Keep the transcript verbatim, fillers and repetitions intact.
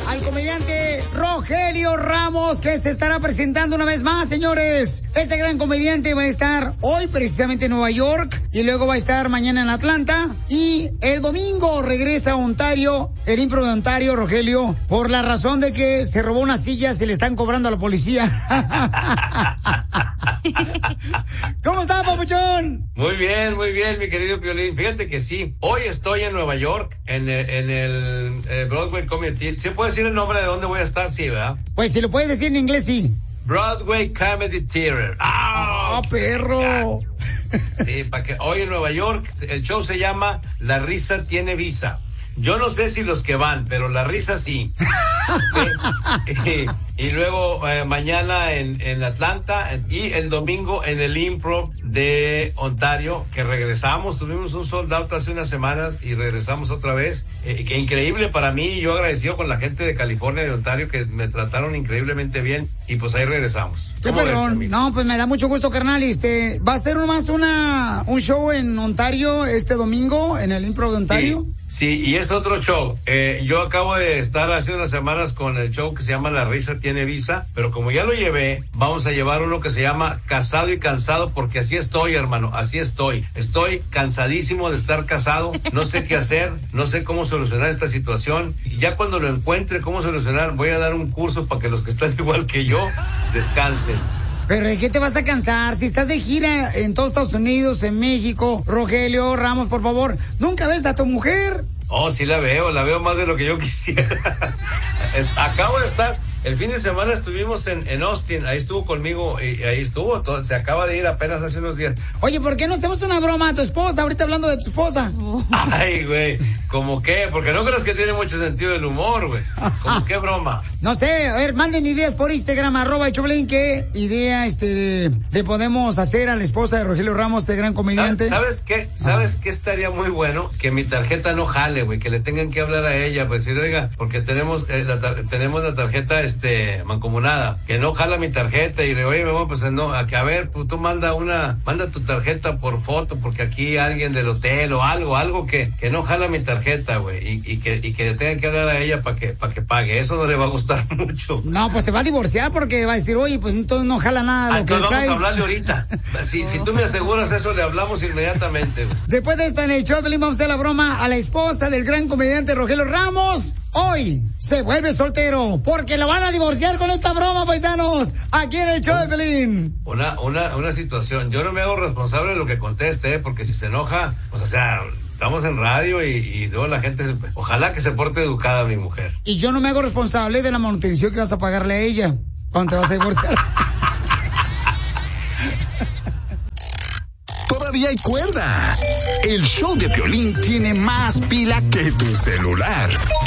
al comediante Rogelio Ramos, que se estará presentando una vez más, señores. Este gran comediante va a estar hoy precisamente en Nueva York y luego va a estar mañana en Atlanta y el domingo regresa a Ontario, el Impro de Ontario, Rogelio, por la razón de que se robó unas sillas y le están cobrando a la policía. ¿Cómo está, papuchón? Muy bien, muy bien, mi querido Piolín. Fíjate que sí, hoy estoy en Nueva York, en el, en el eh, Broadway Comedy Theater. ¿Se puede decir el nombre de dónde voy a estar? Sí, ¿verdad? Pues si lo puedes decir en inglés, sí. Broadway Comedy Theater. ¡Ah, oh, perro! Sí, para que hoy en Nueva York el show se llama La Risa Tiene Visa. Yo no sé si los que van, pero la risa sí. ¿Sí? Y, y luego eh, mañana en, en Atlanta y el domingo en el Improv de Ontario, que regresamos. Tuvimos un sold out hace unas semanas y regresamos otra vez. Eh, que increíble para mí. Yo agradecido con la gente de California y de Ontario que me trataron increíblemente bien. Y pues ahí regresamos. Qué perrón. No, pues me da mucho gusto, carnal. Este, ¿va a ser más una un show en Ontario este domingo en el Improv de Ontario? Sí. Sí, y es otro show. Eh, yo acabo de estar hace unas semanas con el show que se llama La Risa Tiene Visa, pero como ya lo llevé, vamos a llevar uno que se llama Casado y Cansado, porque así estoy, hermano, así estoy. Estoy cansadísimo de estar casado, no sé qué hacer, no sé cómo solucionar esta situación. Y ya cuando lo encuentre cómo solucionar, voy a dar un curso para que los que están igual que yo descansen. Pero ¿de qué te vas a cansar? Si estás de gira en todos Estados Unidos, en México, Rogelio Ramos, por favor, ¿nunca ves a tu mujer? Oh, sí la veo, la veo más de lo que yo quisiera. Acabo de estar, el fin de semana estuvimos en, en Austin, ahí estuvo conmigo y ahí estuvo, todo, se acaba de ir apenas hace unos días. Oye, ¿por qué no hacemos una broma a tu esposa? Ahorita hablando de tu esposa. Ay, güey, ¿cómo qué? Porque no crees que tiene mucho sentido del humor, güey. ¿Cómo qué broma? No sé, a ver, manden ideas por Instagram, arroba el Choplin, qué idea este le podemos hacer a la esposa de Rogelio Ramos, este gran comediante. ¿Sabes qué? ¿Sabes ah. qué estaría muy bueno? Que mi tarjeta no jale, güey, que le tengan que hablar a ella, pues decir, oiga, porque tenemos eh, la tar- tenemos la tarjeta este mancomunada, que no jala mi tarjeta y le oye, me voy, pues no, a que a ver, pues, tú manda una, manda tu tarjeta por foto, porque aquí alguien del hotel o algo, algo que, que no jala mi tarjeta, güey, y, y que, y que le tengan que hablar a ella para que, para que pague. Eso no le va a gustar mucho. No, pues te va a divorciar porque va a decir, oye, pues entonces no jala nada de lo que vamos traes. Vamos a hablarle ahorita. Si, si tú me aseguras eso, le hablamos inmediatamente. Después de esta en el show, vamos a hacer la broma a la esposa del gran comediante Rogelio Ramos. Hoy se vuelve soltero porque lo van a divorciar con esta broma, paisanos, aquí en el show de Pelín. Una, una, una situación. Yo no me hago responsable de lo que conteste, ¿eh? Porque si se enoja, pues o sea, estamos en radio y, y luego la gente, se, ojalá que se porte educada mi mujer. Y yo no me hago responsable de la manutención que vas a pagarle a ella cuando te vas a divorciar. Todavía hay cuerda. El show de Piolín tiene más pila que tu celular.